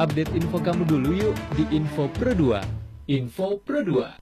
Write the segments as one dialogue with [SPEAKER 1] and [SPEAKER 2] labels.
[SPEAKER 1] Update info kamu dulu yuk di Info Pro 2. Info Pro 2.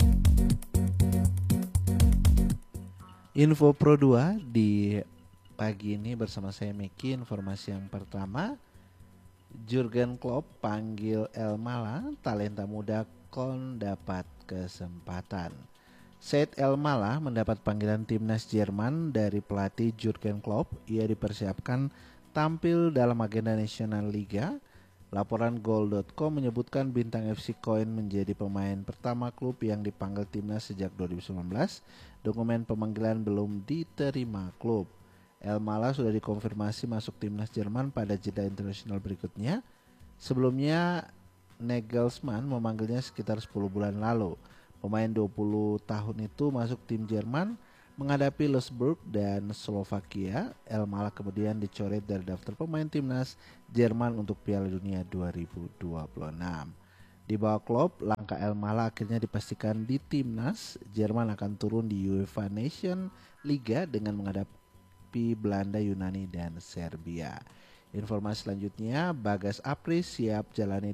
[SPEAKER 2] Info Pro 2 di pagi ini bersama saya Miki. Informasi yang pertama, Jurgen Klopp panggil El Mala, talenta muda Köln dapat kesempatan. Said El Mala mendapat panggilan timnas Jerman dari pelatih Jurgen Klopp. Ia dipersiapkan tampil dalam agenda National Liga. Laporan Goal.com menyebutkan bintang FC Köln menjadi pemain pertama klub yang dipanggil timnas sejak 2019. Dokumen pemanggilan belum diterima klub. El Mala sudah dikonfirmasi masuk timnas Jerman pada jeda internasional berikutnya. Sebelumnya Nagelsmann memanggilnya sekitar 10 bulan lalu. Pemain 20 tahun itu masuk tim Jerman menghadapi Luxembourg dan Slovakia. El Mala kemudian dicoret dari daftar pemain timnas Jerman untuk Piala Dunia 2026. Di bawah Klopp, langkah El Mala akhirnya dipastikan di timnas. Jerman akan turun di UEFA Nation Liga dengan menghadapi Belanda, Yunani, dan Serbia. Informasi selanjutnya, Bagas Apri siap jalani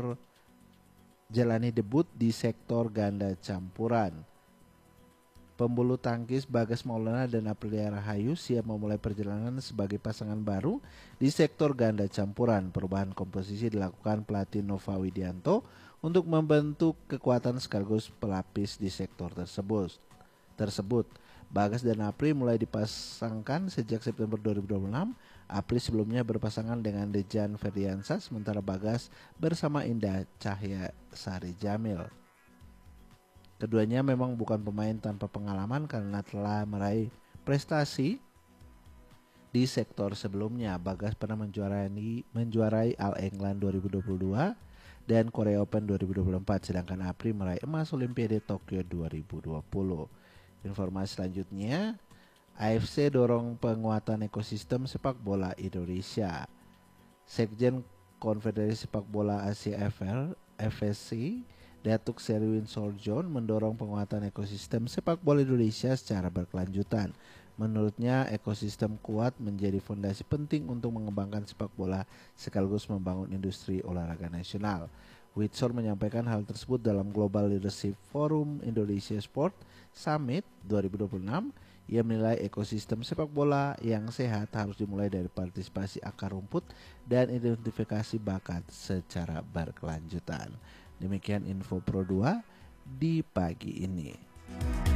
[SPEAKER 2] debut di sektor ganda campuran. Pembulu tangkis Bagas Maulana dan Aprilia Rahayu siap memulai perjalanan sebagai pasangan baru di sektor ganda campuran. Perubahan komposisi dilakukan pelatih Nova Widianto untuk membentuk kekuatan sekaligus pelapis di sektor tersebut. Bagas dan Apri mulai dipasangkan sejak September 2026. Apri sebelumnya berpasangan dengan Dejan Ferdiansyah, sementara Bagas bersama Indah Cahya Sari Jamil. Keduanya memang bukan pemain tanpa pengalaman karena telah meraih prestasi di sektor sebelumnya. Bagas pernah menjuarai All England 2022 dan Korea Open 2024, sedangkan Apri meraih emas Olimpiade Tokyo 2020. Informasi selanjutnya, AFC dorong penguatan ekosistem sepak bola Indonesia. Sekjen Konfederasi Sepak Bola Asia FSC Datuk Sherwin Sorjon mendorong penguatan ekosistem sepak bola Indonesia secara berkelanjutan. Menurutnya, ekosistem kuat menjadi fondasi penting untuk mengembangkan sepak bola sekaligus membangun industri olahraga nasional. Witsor menyampaikan hal tersebut dalam Global Leadership Forum Indonesia Sport Summit 2026. Ia menilai ekosistem sepak bola yang sehat harus dimulai dari partisipasi akar rumput dan identifikasi bakat secara berkelanjutan. Demikian Info Pro 2 di pagi ini.